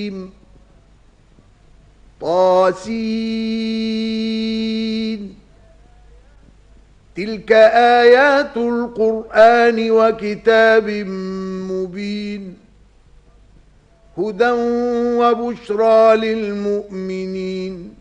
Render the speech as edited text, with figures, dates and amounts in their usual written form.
طاسين تلك آيات القرآن وكتاب مبين هدى وبشرى للمؤمنين